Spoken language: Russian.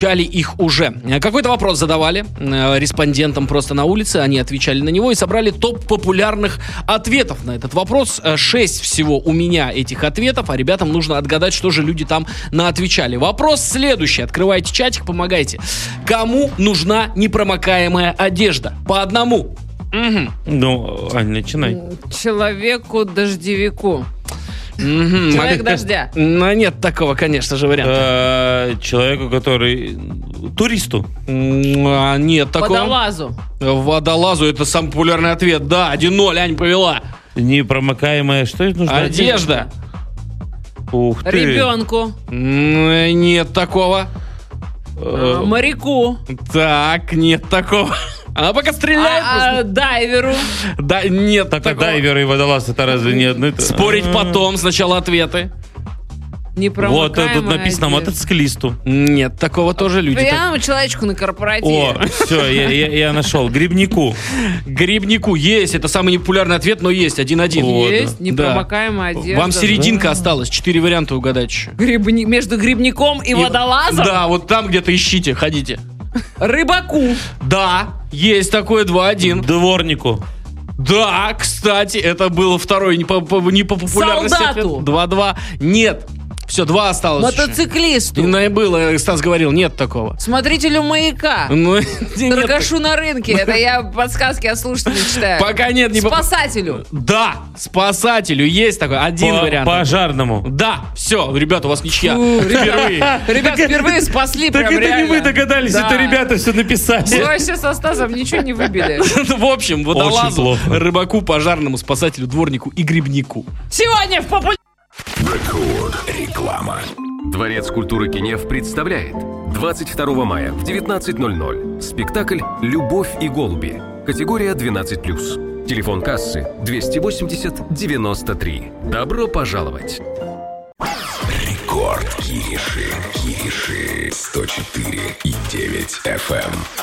их уже. Какой-то вопрос задавали респондентам просто на улице, они отвечали на него и собрали топ популярных ответов на этот вопрос. 6 всего у меня этих ответов, а ребятам нужно отгадать, что же люди там наотвечали. Вопрос следующий. Открывайте чатик, помогайте. Кому нужна непромокаемая одежда? По одному. Ну, Ань, начинай. Человеку-дождевику. Человек дождя. Ну, нет такого, конечно же, варианта. Человеку, который... Туристу. Нет такого. Водолазу. Водолазу, это самый популярный ответ. Да, 1-0, Ань повела. Непромокаемая... Что это нужно? Одежда. Ух ты. Ребенку. Нет такого. Моряку. Так, нет такого. Она пока стреляет. Дайверу. Да, нет Так, такого. дайвер и водолаз, это разве не одно? Спорить потом, сначала ответы. Вот тут написано мотоциклисту. Нет, такого тоже люди. Прямо человечку на корпоративе. О, все, я нашел. Грибнику. Грибнику есть, это самый непопулярный ответ, но есть, 1-1. Есть, непромокаемая одежда. Вам серединка осталась, 4 варианта угадать еще. Между грибником и водолазом? Да, вот там где-то ищите, ходите. Рыбаку. Да, есть такое, 2-1. Дворнику. Да, кстати, это был второй не по популярности. Солдату. 2-2. Нет. Все, 2 осталось. Мотоциклисту. И было, Стас говорил, нет такого. Смотрителю маяка. Ну, Торгашу на рынке. Это я подсказки от слушателей читаю. Пока нет. Спасателю. Да, спасателю есть такой. Один вариант. Пожарному. Да, все, ребята, у вас ничья. Впервые. Ребят, впервые спасли Так прям это реально. не вы догадались, Да. это ребята все написали. Мы вообще со Стасом ничего не выбили. В общем, водолазу, плохо. рыбаку, пожарному, спасателю, дворнику и грибнику. Сегодня в Реклама. Дворец культуры Кенев представляет 22 мая в 19:00 спектакль «Любовь и голуби». Категория 12+. Телефон кассы 280-93. Добро пожаловать. Рекорд Кириши 104,9 FM.